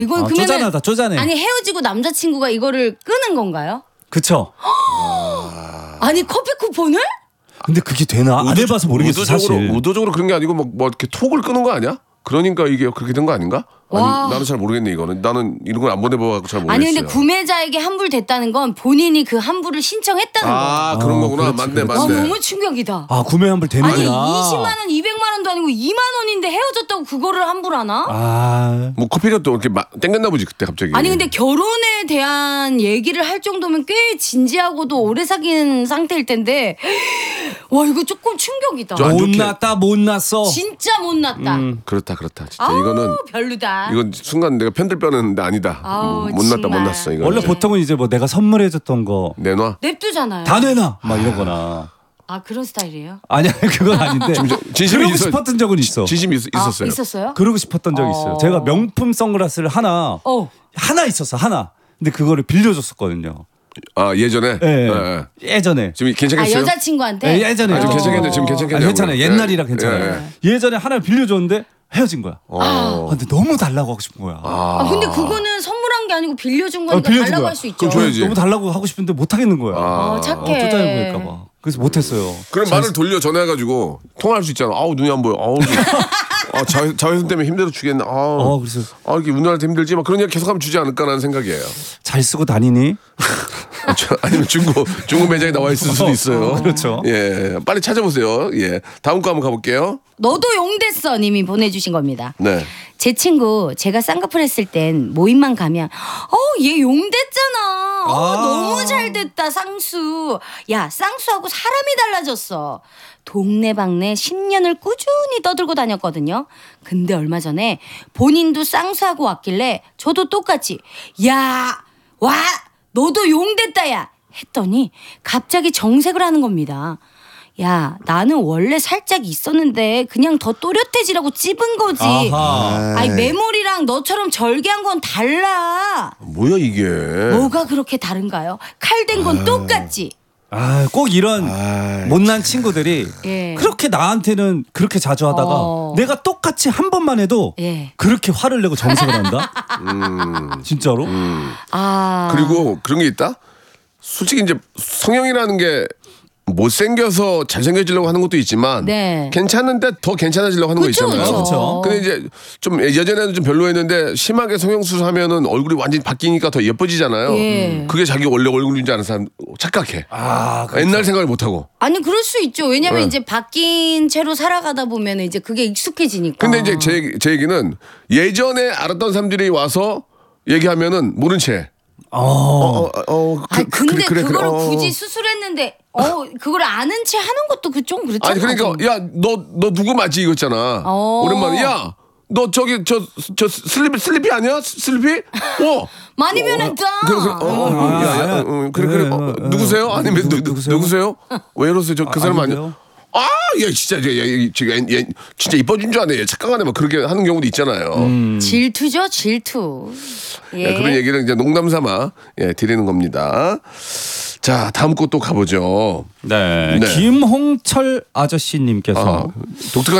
이건 그러면 쪼잔하다, 쪼잔해. 아니 헤어지고 남자친구가 이거를 끄는 건가요? 그쵸. 아니 커피 쿠폰을? 근데 그게 되나? 안 해봐서 모르겠어 사실. 의도적으로 그런 게 아니고 뭐 이렇게 톡을 끄는 거 아니야? 그러니까 이게 그렇게 된 거 아닌가? 아니, 나는 잘 모르겠네 이거는. 나는 이런 걸 안 보내봐서 잘 모르겠어요. 아니 근데 구매자에게 환불됐다는 건 본인이 그 환불을 신청했다는 거야. 그런 거구나. 그렇지, 맞네. 와 너무 충격이다. 구매 환불 되는구나. 아니 20만 원, 200만 원도 아니고 2만 원인데 헤어졌다고 그거를 환불하나? 뭐 커피가 또 이렇게 땡겼나 보지 그때 갑자기. 아니 근데 결혼에 대한 얘기를 할 정도면 꽤 진지하고도 오래 사귄 상태일 텐데 와 이거 조금 충격이다. 못났다 못났어. 진짜 못났다. 그렇다. 진짜 이거는 별로다. 이건 순간 내가 편들 뻔했는데 아니다. 못났다 못났어 이거. 원래 보통은 이제 뭐 내가 선물해줬던 거 내놔. 냅두잖아요. 다 내놔 막 이러거나. 그런 스타일이에요? 아니야 그건 아닌데. 그러고 싶었던 적은 있어. 진심이 있었어요. 있었어요? 그러고 싶었던 적이 있어요. 제가 명품 선글라스를 하나 있었어 하나. 근데 그거를 빌려줬었거든요. 예전에. 네. 예전에. 지금 괜찮겠어요? 여자친구한테? 네, 예전에. 지금 괜찮겠네. 지금 괜찮겠네. 괜찮아요. 옛날이라 괜찮아요. 예전에 하나를 빌려줬는데 헤어진 거야. 근데 너무 달라고 하고 싶은 거야. 근데 그거는 선물한 게 아니고 빌려준 거니까 빌려준 달라고 거야. 할 수 있죠. 그럼 줘야지. 너무 달라고 하고 싶은데 못 하겠는 거야. 착해. 쪼잔해 보일까 봐. 그래서 못 했어요. 그럼 말을 돌려 전화해가지고 통화할 수 있잖아. 눈이 안 보여. 자외선 때문에 힘들어 죽겠네. 그래서 이렇게 운전할 때 힘들지. 막 그런 얘기 계속하면 주지 않을까라는 생각이에요. 잘 쓰고 다니니? 아니면 중고 매장에 나와 있을 수도 있어요. 그렇죠. 예, 빨리 찾아보세요. 예, 다음 거 한번 가볼게요. 너도 용됐어 님이 보내주신 겁니다. 네. 제 친구 제가 쌍꺼풀 했을 땐 모임만 가면 얘 용됐잖아. 너무 잘됐다 쌍수. 야 쌍수하고 사람이 달라졌어. 동네방네 10년을 꾸준히 떠들고 다녔거든요. 근데 얼마 전에 본인도 쌍수하고 왔길래 저도 똑같이 너도 용됐다 야 했더니 갑자기 정색을 하는 겁니다. 야 나는 원래 살짝 있었는데 그냥 더 또렷해지라고 찝은 거지. 아니 메모리랑 너처럼 절개한 건 달라. 뭐야 이게? 뭐가 그렇게 다른가요? 칼댄 건 똑같지. 꼭 이런 못난 친구들이 그렇게 나한테는 그렇게 자주 하다가 내가 똑같이 한 번만 해도 그렇게 화를 내고 정색을 한다? 진짜로? 그리고 그런 게 있다? 솔직히 이제 성형이라는 게 못생겨서 잘생겨지려고 하는 것도 있지만 괜찮은데 더 괜찮아지려고 하는 거 있잖아요. 그쵸. 근데 이제 좀 예전에는 좀 별로였는데 심하게 성형수술 하면은 얼굴이 완전히 바뀌니까 더 예뻐지잖아요. 그게 자기 원래 얼굴인지 아는 사람 착각해. 그렇죠. 옛날 생각을 못 하고. 아니 그럴 수 있죠. 왜냐면 이제 바뀐 채로 살아가다 보면 이제 그게 익숙해지니까. 근데 이제 제 얘기는 예전에 알았던 사람들이 와서 얘기하면은 모른 채. 근데 그거를 굳이 수술했는데 그걸 아는 채 하는 것도 좀 그렇잖아. 아니 그러니까 야 너 누구 맞지 이거잖아. 오랜만에 야 너 저기 저 슬리피 아니야? 슬리피? 많이 변했다. 그래 누구세요? 아니면 누구세요? 왜 이러세요? 저 그 사람 아니야? 얘 진짜 얘 진짜 이뻐진 줄 아네. 얘 착각하네. 막 그렇게 하는 경우도 있잖아요. 질투죠, 질투. 네, 그런 얘기를 이제 농담 삼아 드리는 겁니다. 자, 다음 곳 또 가보죠. 네. 김홍철 아저씨님께서 독특한